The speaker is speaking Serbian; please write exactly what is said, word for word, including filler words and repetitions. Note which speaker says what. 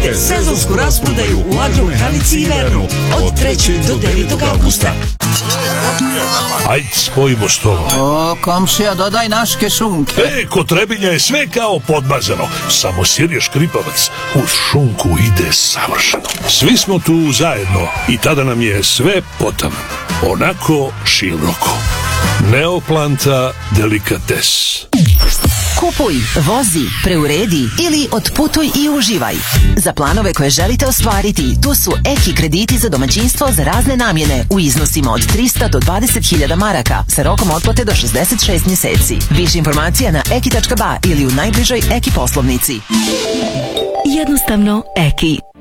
Speaker 1: Dočekajte sezonsku rasprodaju u Agromehanici Inverno od trećeg do devetog avgusta.
Speaker 2: Ajde, spojimo stolo.
Speaker 3: O, komšija, dodaj naške šunke.
Speaker 2: E, kod Trebinja je sve kao podmazano. Samo sir je škripavac. Uz šunku ide savršeno. Svi smo tu zajedno i tada nam je sve potam. Onako široko. Neoplanta delikates.
Speaker 4: Kupuj, vozi, preuredi ili otputuj i uživaj. Za planove koje želite ostvariti, tu su Eki krediti za domaćinstvo za razne namjene u iznosima od trista do dvadeset hiljada maraka sa rokom otplate do šezdeset šest mjeseci. Više informacija na eki tačka ba ili u najbližoj Eki poslovnici.
Speaker 5: Jednostavno Eki.